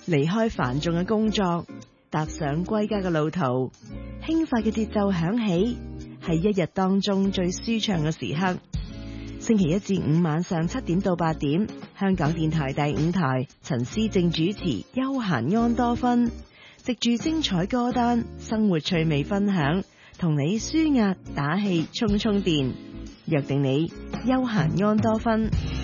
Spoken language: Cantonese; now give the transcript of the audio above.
離開繁重嘅工作，踏上歸家嘅路途，輕快嘅節奏響起，係一日當中最舒暢嘅時刻。星期一至五晚上7點到8點，香港電台第5台，陳思正主持休閒安多芬，藉住精彩歌單、生活趣味分享，同你舒壓打氣充充電，約定你休閒安多芬。